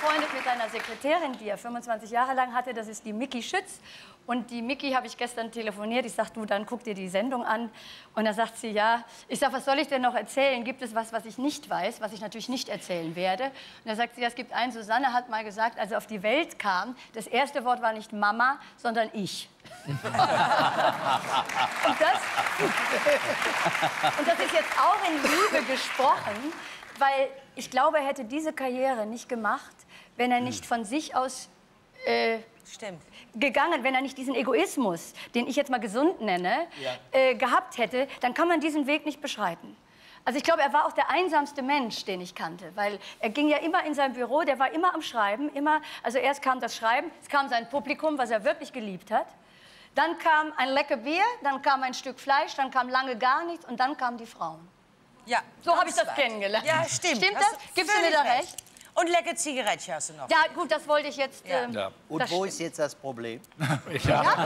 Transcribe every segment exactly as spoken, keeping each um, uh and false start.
befreundet mit einer Sekretärin, die er fünfundzwanzig Jahre lang hatte. Das ist die Micky Schütz. Und die Micky habe ich gestern telefoniert. Ich sage, du, dann guck dir die Sendung an. Und da sagt sie, ja. Ich sage, was soll ich denn noch erzählen? Gibt es was, was ich nicht weiß, was ich natürlich nicht erzählen werde? Und da sagt sie, ja, es gibt einen, Susanne hat mal gesagt, als er auf die Welt kam, das erste Wort war nicht Mama, sondern ich. und, das, und das ist jetzt auch in Liebe gesprochen, weil ich glaube, er hätte diese Karriere nicht gemacht, wenn er nicht von sich aus äh, Stimmt. gegangen, wenn er nicht diesen Egoismus, den ich jetzt mal gesund nenne, ja. äh, gehabt hätte, dann kann man diesen Weg nicht beschreiten. Also ich glaube, er war auch der einsamste Mensch, den ich kannte, weil er ging ja immer in sein Büro, der war immer am Schreiben, immer, also erst kam das Schreiben, es kam sein Publikum, was er wirklich geliebt hat, dann kam ein lecker Bier, dann kam ein Stück Fleisch, dann kam lange gar nichts und dann kamen die Frauen. Ja, so habe ich das kennengelernt. Ja, stimmt. Stimmt das? Gibst du mir da recht? recht? Und lecker Zigarettchen hast du noch. Ja, gut, das wollte ich jetzt... Ja. Ähm, ja. Und wo stimmt. ist jetzt das Problem? Ich ja. ja,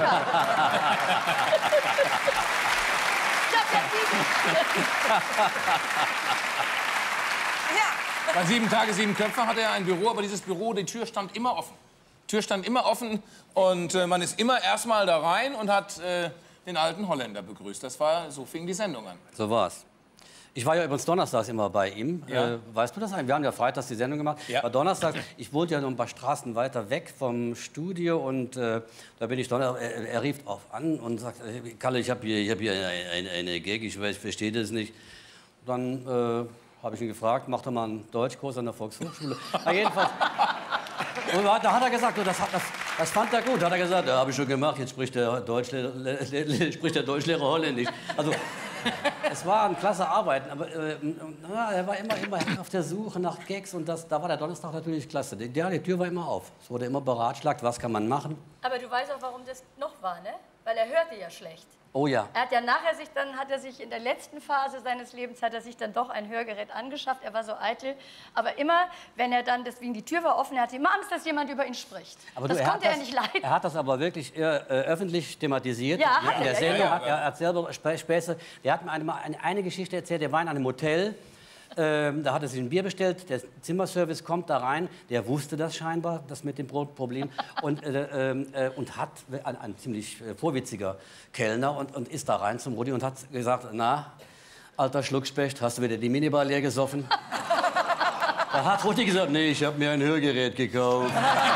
ja. Bei sieben Tage, sieben Köpfe hatte er ein Büro, aber dieses Büro, die Tür stand immer offen. Die Tür stand immer offen und äh, man ist immer erstmal da rein und hat äh, den alten Holländer begrüßt. Das war, so fing die Sendung an. So war's. Ich war ja übrigens donnerstags immer bei ihm. Ja. Äh, weißt du das eigentlich? Wir haben ja freitags die Sendung gemacht. Ja. War donnerstags. Ich wohnte ja noch ein paar Straßen weiter weg vom Studio und äh, da bin ich donnerstags. Er, er rief auf an und sagt: Kalle, ich habe hier, ich hab hier eine, eine, eine Gag, ich, ich verstehe das nicht. Dann äh, habe ich ihn gefragt, mach doch mal einen Deutschkurs an der Volkshochschule. Na, jedenfalls. Und da hat er gesagt, das, das, das fand er gut. Da hat er gesagt, ja, habe ich schon gemacht, jetzt spricht der Deutschlehrer, spricht der Deutschlehrer Holländisch. Also, es war ein klasse Arbeiten, aber äh, na, er war immer, immer auf der Suche nach Gags und das, da war der Donnerstag natürlich klasse. Die, ja, die Tür war immer auf. Es wurde immer beratschlagt, was kann man machen. Aber du weißt auch, warum das noch war, ne? Weil er hörte ja schlecht. Oh ja. Er hat ja nachher sich dann, hat er sich in der letzten Phase seines Lebens, hat er sich dann doch ein Hörgerät angeschafft. Er war so eitel. Aber immer, wenn er dann, deswegen die Tür war offen, er hatte immer Angst, dass jemand über ihn spricht. Aber das du, konnte er er nicht leiden. Er hat das aber wirklich äh, öffentlich thematisiert. Ja, ja, in der er, Sendung ja, ja. hat er hat selber Späße. Der hat mir eine, eine, eine Geschichte erzählt, der war in einem Hotel. Ähm, da hat er sich ein Bier bestellt, der Zimmerservice kommt da rein, der wusste das scheinbar, das mit dem Problem, und, äh, äh, und hat ein, ein ziemlich äh, vorwitziger Kellner und, und ist da rein zum Rudi und hat gesagt, na, alter Schluckspecht, hast du wieder die Minibar leer gesoffen? Da hat Rudi gesagt, nee, ich habe mir ein Hörgerät gekauft.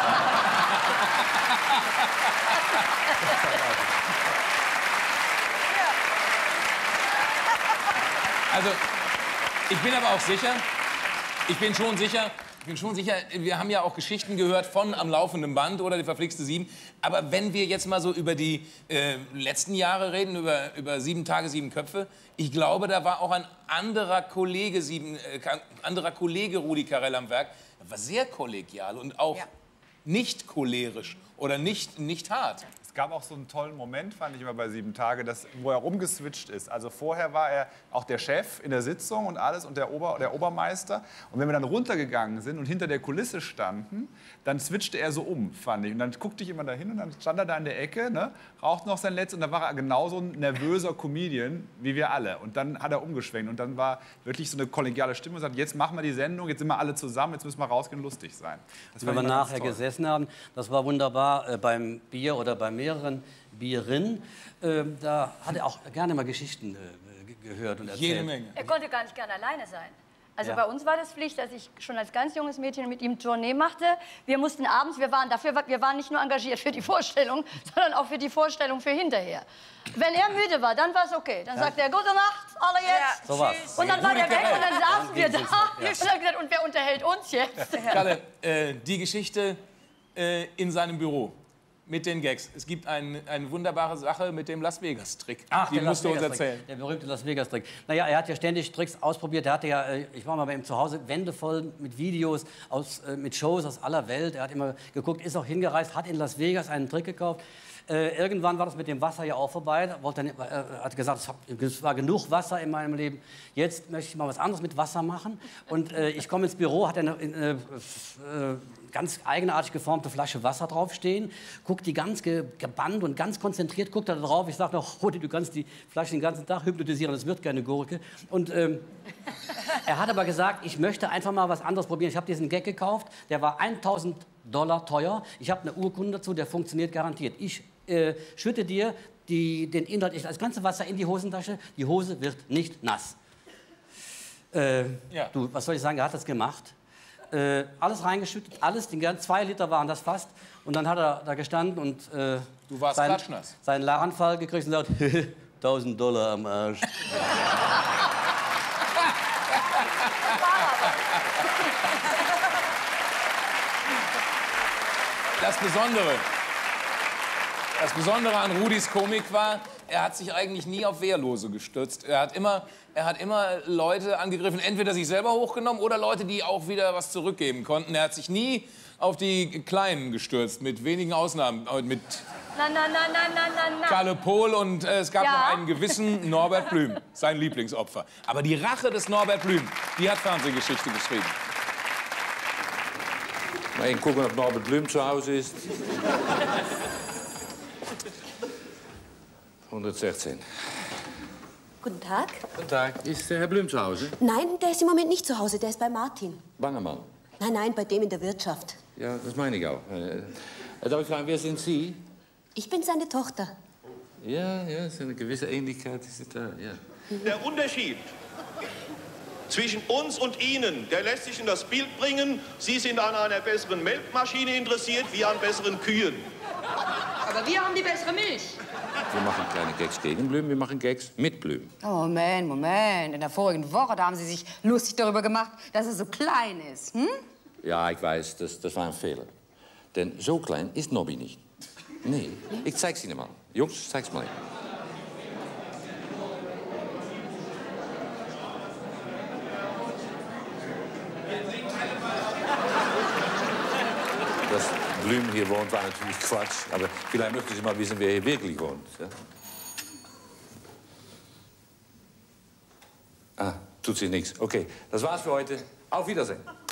Also, ich bin aber auch sicher, ich bin schon sicher, ich bin schon sicher, wir haben ja auch Geschichten gehört von Am laufenden Band oder Die verflixte Sieben. Aber wenn wir jetzt mal so über die äh, letzten Jahre reden, über, über Sieben Tage, Sieben Köpfe, ich glaube, da war auch ein anderer Kollege, sieben, äh, anderer Kollege Rudi Carrell am Werk. Er war sehr kollegial und auch ja. nicht cholerisch oder nicht, nicht hart. Es gab auch so einen tollen Moment, fand ich immer bei Sieben Tage, dass, wo er rumgeswitcht ist. Also vorher war er auch der Chef in der Sitzung und alles und der, Ober, der Obermeister. Und wenn wir dann runtergegangen sind und hinter der Kulisse standen, dann switchte er so um, fand ich. Und dann guckte ich immer dahin und dann stand er da in der Ecke, ne, rauchte noch sein Letztes und dann war er genauso ein nervöser Comedian wie wir alle. Und dann hat er umgeschwenkt und dann war wirklich so eine kollegiale Stimme und sagt, jetzt machen wir die Sendung, jetzt sind wir alle zusammen, jetzt müssen wir rausgehen und lustig sein. Das wenn wir nachher gesessen haben, das war wunderbar, äh, beim Bier oder bei mehreren Bieren, äh, da hat er auch gerne mal Geschichten äh, gehört und erzählt. Jede Menge. Er konnte gar nicht gerne alleine sein. Also ja. bei uns war das Pflicht, dass ich schon als ganz junges Mädchen mit ihm Tournee machte. Wir mussten abends, wir waren dafür, wir waren nicht nur engagiert für die Vorstellung, sondern auch für die Vorstellung für hinterher. Wenn er müde war, dann war es okay. Dann ja. sagte er, gute Nacht, alle jetzt. Ja, so war's. Und dann war der weg und dann saßen wir da. Ja. Und dann gesagt, und wer unterhält uns jetzt? Kalle, äh, die Geschichte äh, in seinem Büro. Mit den Gags. Es gibt ein, eine wunderbare Sache mit dem Las Vegas-Trick. Ach, die musst du uns erzählen. Der berühmte Las Vegas-Trick. Naja, er hat ja ständig Tricks ausprobiert. Er hatte ja, ich war mal bei ihm zu Hause, Wände voll mit Videos, aus, mit Shows aus aller Welt. Er hat immer geguckt, ist auch hingereist, hat in Las Vegas einen Trick gekauft. Äh, irgendwann war das mit dem Wasser ja auch vorbei. Er wollte, äh, hat gesagt, es war genug Wasser in meinem Leben. Jetzt möchte ich mal was anderes mit Wasser machen. Und äh, ich komme ins Büro, hat eine, eine äh, ganz eigenartig geformte Flasche Wasser draufstehen, guckt die ganz ge gebannt und ganz konzentriert, guckt da drauf. Ich sage noch, Rudi, du kannst die Flasche den ganzen Tag hypnotisieren, das wird keine Gurke. Und ähm, er hat aber gesagt, ich möchte einfach mal was anderes probieren. Ich habe diesen Gag gekauft, der war eintausend Dollar teuer. Ich habe eine Urkunde dazu, der funktioniert garantiert. Ich äh, schütte dir die, den Inhalt, ich, das ganze Wasser in die Hosentasche, die Hose wird nicht nass. Äh, ja. Du, was soll ich sagen, er hat das gemacht. Äh, alles reingeschüttet, alles, den ganzen zwei Liter waren das fast. Und dann hat er da gestanden und äh, du warst sein, klatschnass. seinen Lachanfall gekriegt und sagt, tausend Dollar am Arsch. Das Besondere, das Besondere an Rudis Komik war, er hat sich eigentlich nie auf Wehrlose gestürzt. Er hat immer, er hat immer Leute angegriffen, entweder sich selber hochgenommen oder Leute, die auch wieder was zurückgeben konnten. Er hat sich nie auf die Kleinen gestürzt, mit wenigen Ausnahmen. Mit na, na, na, na, na, na, na. Kalle Pohl und äh, es gab ja? noch einen gewissen Norbert Blüm, sein Lieblingsopfer. Aber die Rache des Norbert Blüm, die hat Fernsehgeschichte geschrieben. Mal eben gucken, ob Norbert Blüm zu Hause ist. hundertsechzehn. Guten Tag. Guten Tag. Ist der Herr Blüm zu Hause? Nein, der ist im Moment nicht zu Hause. Der ist bei Martin. Bangemann. Nein, nein, bei dem in der Wirtschaft. Ja, das meine ich auch. Äh, darf ich fragen, wer sind Sie? Ich bin seine Tochter. Ja, ja, ist eine gewisse Ähnlichkeit ist da, ja. Der Unterschied zwischen uns und Ihnen, der lässt sich in das Bild bringen. Sie sind an einer besseren Melkmaschine interessiert, wir an besseren Kühen. Aber wir haben die bessere Milch. Wir machen keine Gags gegen Blüm, wir machen Gags mit Blüm. Oh, Moment, Moment. In der vorigen Woche, da haben Sie sich lustig darüber gemacht, dass er so klein ist. Hm? Ja, ich weiß, das, das war ein Fehler. Denn so klein ist Nobby nicht. Nee, ich zeig's Ihnen mal. Jungs, zeig's mal. Dass Blüm hier wohnt, war natürlich Quatsch. Aber vielleicht möchten Sie mal wissen, wer hier wirklich wohnt. Ja? Ah, tut sich nichts. Okay, das war's für heute. Auf Wiedersehen.